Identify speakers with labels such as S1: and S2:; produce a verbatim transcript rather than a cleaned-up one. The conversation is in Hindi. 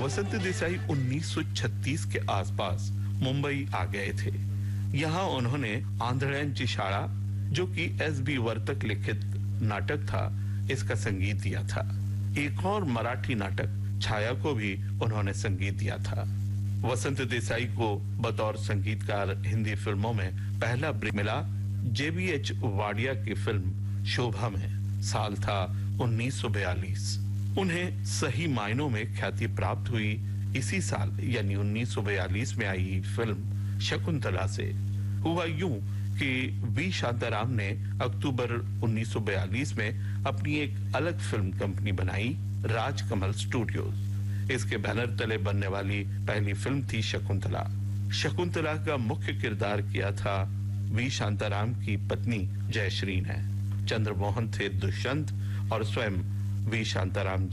S1: वसंत देसाई उन्नीस सौ छत्तीस के आसपास मुंबई आ गए थे। यहाँ उन्होंने आंधळ्यांची शाळा, जो कि एस बी वर्तक लिखित नाटक था, इसका संगीत दिया था। एक और मराठी नाटक छाया को भी उन्होंने संगीत दिया था। वसंत देसाई को बतौर संगीतकार हिंदी फिल्मों में पहला ब्रेक मिला जे बी एच वाडिया की फिल्म शोभा में। साल था उन्नीस सौ बयालीस। उन्हें सही मायनों में ख्याति प्राप्त हुई इसी साल, यानी उन्नीस सौ बयालीस में आई फिल्म शकुंतला से। हुआ यूं कि वी शांताराम ने अक्टूबर उन्नीस सौ बयालीस में अपनी एक अलग फिल्म कंपनी बनाई, राजकमल स्टूडियोज। इसके बैनर तले बनने वाली पहली फिल्म थी शकुंतला। शकुंतला का मुख्य किरदार किया था वी शांताराम की पत्नी जयश्री ने। चंद्रमोहन थे दुष्यंत और स्वयं वी शांताराम